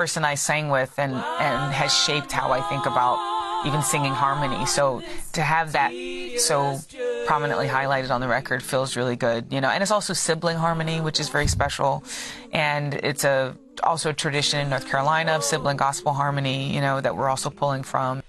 person I sang with and has shaped how I think about even singing harmony. So to have that so prominently highlighted on the record feels really good, you know. And it's also sibling harmony, which is very special. And it's also a tradition in North Carolina of sibling gospel harmony, you know, that we're also pulling from.